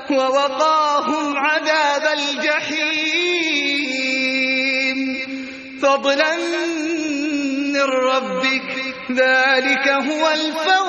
ووقاهم عذاب الجحيم فضلا من ربك ذلك هو الفوز